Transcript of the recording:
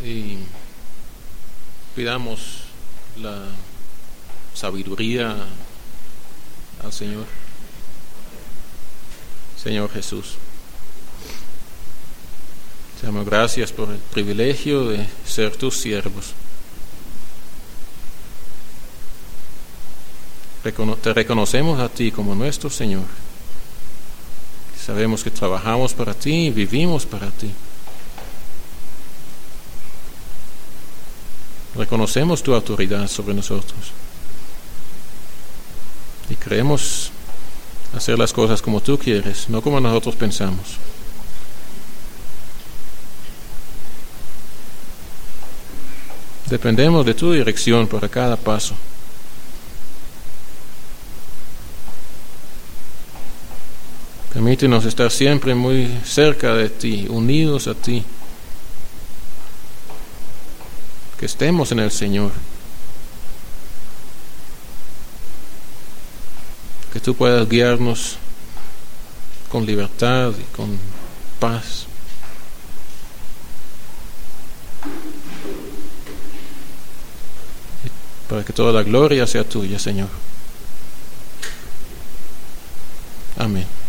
y pidamos la sabiduría al Señor. Señor Jesús, te damos gracias por el privilegio de ser tus siervos. Te reconocemos a ti como nuestro Señor. Sabemos que trabajamos para ti y vivimos para ti. Reconocemos tu autoridad sobre nosotros y queremos hacer las cosas como tú quieres, no como nosotros pensamos. Dependemos de tu dirección para cada paso. Permítenos estar siempre muy cerca de ti, unidos a ti. Que estemos en el Señor. Que tú puedas guiarnos con libertad y con paz. Para que toda la gloria sea tuya, Señor. Amén.